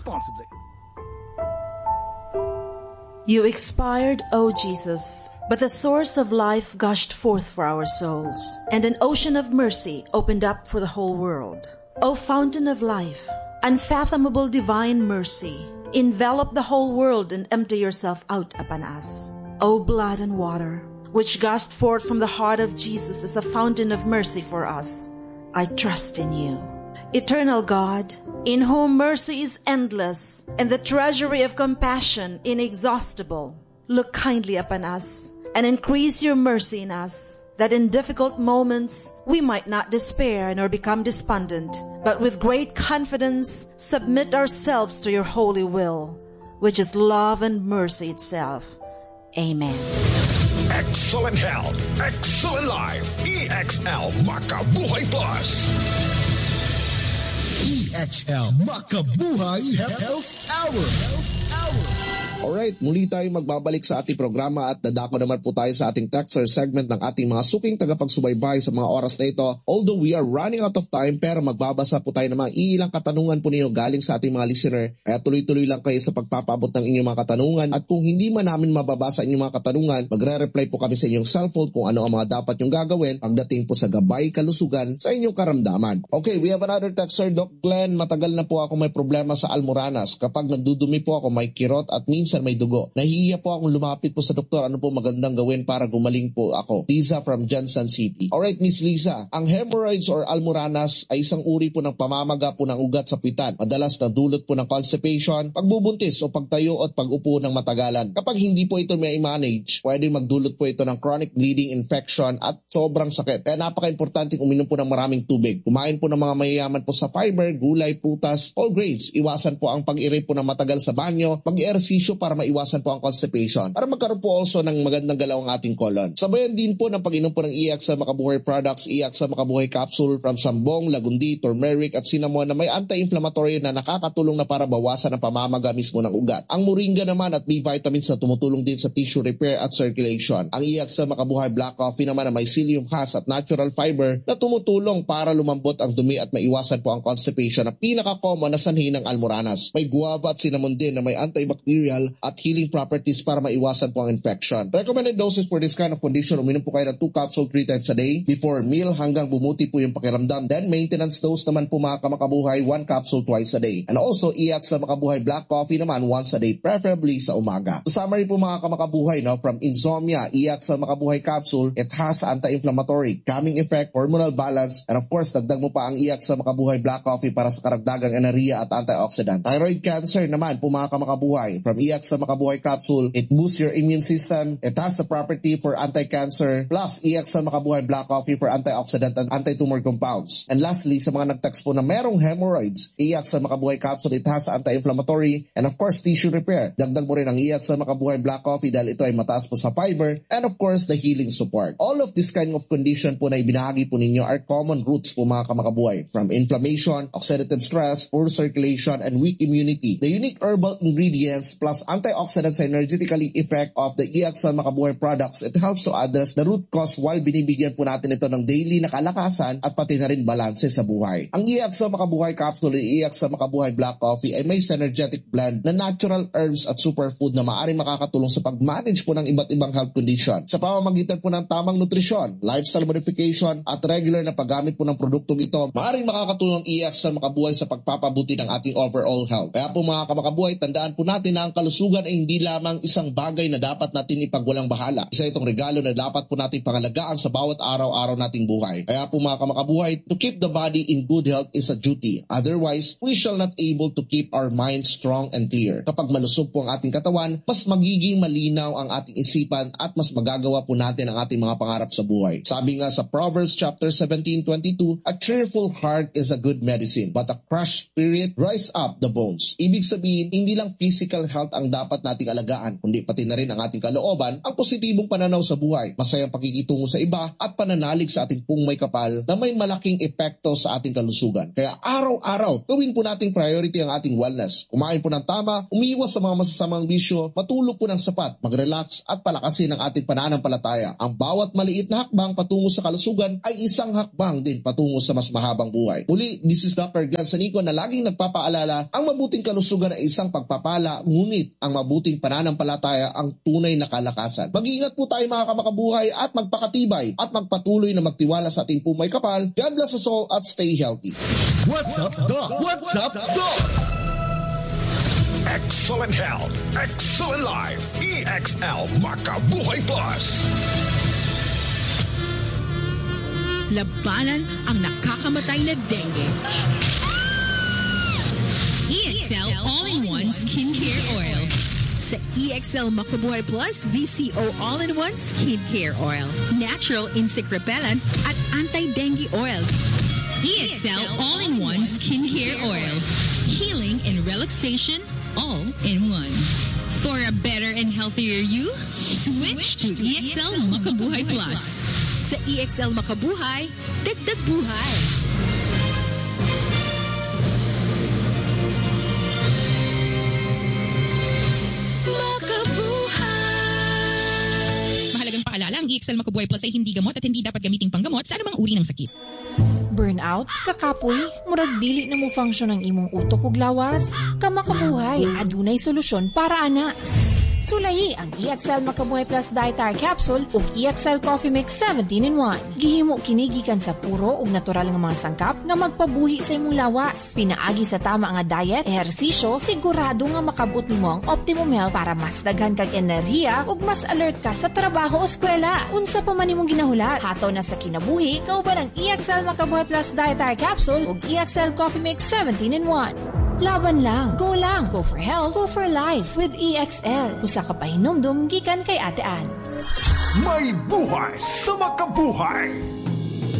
responsibly. You expired, O Jesus, but the source of life gushed forth for our souls, and an ocean of mercy opened up for the whole world. O fountain of life, unfathomable divine mercy, envelop the whole world and empty yourself out upon us. O blood and water, which gushed forth from the heart of Jesus as a fountain of mercy for us, I trust in you. Eternal God, in whom mercy is endless and the treasury of compassion inexhaustible, look kindly upon us and increase your mercy in us, that in difficult moments we might not despair nor become despondent, but with great confidence submit ourselves to your holy will, which is love and mercy itself. Amen. Excellent health, excellent life. EXL Makabuhay Plus. EXL Makabuhay Health Hour. Alright, muli tayo magbabalik sa ating programa at dadako naman po tayo sa ating texter segment ng ating mga suking tagapagsubaybay sa mga oras na ito. Although we are running out of time, pero magbabasa po tayo ng mga ilang katanungan po ninyo galing sa ating mga listener. Kaya tuloy-tuloy lang kayo sa pagpapaabot ng inyong mga katanungan. At kung hindi man namin mababasa inyong mga katanungan, magre-reply po kami sa inyong cellphone kung ano ang mga dapat yung gagawin pagdating po sa gabay kalusugan sa inyong karamdaman. Okay, we have another texter, Doc Glenn. Matagal na po ako may problema sa almoranas. Kapag nagdudumi po ako, may kirot at minsan may dugo. Nahihiya po akong lumapit po sa doktor. Ano po magandang gawin para gumaling po ako? Lisa from Johnson City. Alright, Miss Lisa. Ang hemorrhoids or almoranas ay isang uri po ng pamamaga po ng ugat sa pitan. Madalas na dulot po ng constipation, pagbubuntis o pagtayo at pag-upo ng matagalan. Kapag hindi po ito may manage, pwede magdulot po ito ng chronic bleeding infection at sobrang sakit. Kaya napaka-importante uminom po ng maraming tubig. Kumain po ng mga mayayaman po sa fiber, gulay, prutas, all grains. Iwasan po ang pag-ire po ng matagal sa banyo, mag-ehersisyo para maiwasan po ang constipation, para magkaroon po also ng magandang galaw ang ating colon. Sabayan din po ng pag-inom po ng EXL Makabuhay products, EXL Makabuhay capsule from Sambong, Lagundi, turmeric at cinnamon na may anti-inflammatory na nakakatulong na para bawasan ang pamamaga mismo ng ugat. Ang moringa naman at B vitamins na tumutulong din sa tissue repair at circulation. Ang EXL Makabuhay black coffee naman na may psyllium husk at natural fiber na tumutulong para lumambot ang dumi at maiwasan po ang constipation na pinaka-common na sanhi ng almoranas. May guava at cinnamon din na may antibacterial at healing properties para maiwasan po ang infection. Recommended doses for this kind of condition, uminom po kayo ng 2 capsules 3 times a day before meal hanggang bumuti po yung pakiramdam. Then maintenance dose naman po mga kamakabuhay, 1 capsule twice a day. And also EXL Makabuhay black coffee naman once a day, preferably sa umaga. So summary po mga kamakabuhay, no, from insomnia, EXL Makabuhay capsule, it has anti-inflammatory, calming effect, hormonal balance, and of course dagdag mo pa ang EXL Makabuhay black coffee para sa karagdagang enerhiya at antioxidant. Thyroid cancer naman po mga kamakabuhay, from EXL Makabuhay capsule, it boosts your immune system, it has the property for anti-cancer, plus EXL Makabuhay black coffee for antioxidant and anti-tumor compounds. And lastly, sa mga nag-text po na merong hemorrhoids, EXL Makabuhay capsule, it has anti-inflammatory and of course tissue repair. Dagdag mo rin ang EXL Makabuhay black coffee dahil ito ay mataas po sa fiber and of course the healing support. All of this kind of condition po na ibinahagi po ninyo are common roots po mga kamakabuhay, from inflammation, oxidative stress, poor circulation, and weak immunity. The unique herbal ingredients plus antioxidants synergetically effect of the EXL Makabuhay products, it helps to address the root cause while binibigyan po natin ito ng daily na kalakasan at pati na rin balanse sa buhay. Ang EXL Makabuhay capsule at EXL Makabuhay black coffee ay may synergetic blend na natural herbs at superfood na maaaring makakatulong sa pag-manage po ng iba't ibang health condition. Sa pamamagitan po ng tamang nutrisyon, lifestyle modification at regular na paggamit po ng produktong ito, maaaring makakatulong ang EXL Makabuhay sa pagpapabuti ng ating overall health. Kaya po mga kamakabuhay, tandaan po natin na ang kalusugan ay hindi lamang isang bagay na dapat natin ipagwalang bahala. Isa itong regalo na dapat po natin pangalagaan sa bawat araw-araw nating buhay. Kaya po mga kamakabuhay, to keep the body in good health is a duty. Otherwise, we shall not able to keep our mind strong and clear. Kapag malusog po ang ating katawan, mas magiging malinaw ang ating isipan at mas magagawa po natin ang ating mga pangarap sa buhay. Sabi nga sa Proverbs chapter 17:22, a cheerful heart is a good medicine, but a crushed spirit dries up the bones. Ibig sabihin, hindi lang physical health ang ang dapat nating alagaan, kundi pati na rin ang ating kalooban, ang positibong pananaw sa buhay, masayang pakikitungo sa iba at pananalig sa ating pung may kapal na may malaking epekto sa ating kalusugan. Kaya araw-araw, gawin po nating priority ang ating wellness. Kumain po ng tama, umiwas sa mga masasamang bisyo, matulog po ng sapat, mag-relax at palakasin ang ating pananampalataya. Ang bawat maliit na hakbang patungo sa kalusugan ay isang hakbang din patungo sa mas mahabang buhay. Muli, this is Dr. Glenn Sanico na laging nagpapaalala, ang mabuting kalusugan ay isang pagpapala, ngunit ang mabuting pananampalataya ang tunay na kalakasan. Mag-iingat po tayo mga kamakabuhay at magpakatibay at magpatuloy na magtiwala sa ating pumay kapal. God bless us all at stay healthy. What's up, Doc? What's up, Doc? Excellent health, excellent life. EXL Makabuhay Plus. Labanan ang nakakamatay na dengue. EXL All-in-One Skincare Oil. Sa EXL Makabuhay Plus VCO All-in-One Skincare Oil. Natural insect repellent at anti-dengue oil. EXL All-in-One Skincare Oil. Healing and relaxation all in one. For a better and healthier you, switch to EXL Makabuhay Plus. Sa EXL Makabuhay, dagdag buhay. Mahalagang paalala, ang EXL Makabuhay Plus ay hindi gamot at hindi dapat gamiting panggamot sa anumang uri ng sakit. Burnout, kakapoy, murag dili na mo function ang imong utok ug lawas. Kamakabuhay, adunay solusyon para ana. Sulayi ang EXL Makabuhay Plus Dietary Capsule ug EXL Coffee Mix 17-in-1. Gihimo kini gikan sa puro ug natural nga mga sangkap nga magpabuhi sa imong lawas. Pinaagi sa tama nga diet, ehersisyo, sigurado nga makabot nimo ang optimum health para mas daghan kag enerhiya ug mas alert ka sa trabaho o eskwela. Unsa pa man imong ginahulat, hataw na sa kinabuhi, kauban ang EXL Makabuhay Plus Dietary Capsule ug EXL Coffee Mix 17-in-1. Laban lang, go for health, go for life with EXL. Usa ka pahinumdum gikan kay Ate Ann. May buhay sa makabuhay.